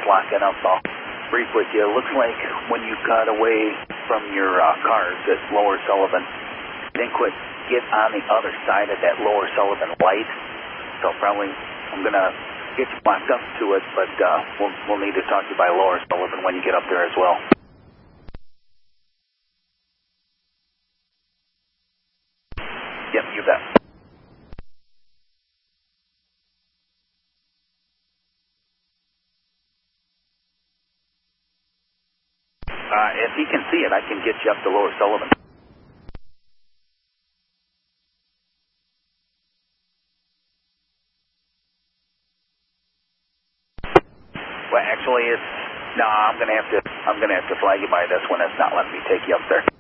locking up. I'll brief with you. It looks like when you got away from your cars at Lower Sullivan, you didn't quite get on the other side of that Lower Sullivan light. So probably I'm going to get you locked up to it, but we'll need to talk to you by Lower Sullivan when you get up there as well. Yep, you bet. If he can see it, I can get you up to Lower Sullivan. Well, actually, no. I'm gonna have to flag you by this one. It's not letting me take you up there.